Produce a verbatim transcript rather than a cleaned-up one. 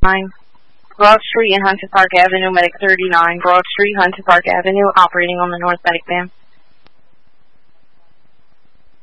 nine. Broad Street and Hunter Park Avenue, Medic thirty-nine. Broad Street, Hunter Park Avenue, operating on the North Medic van.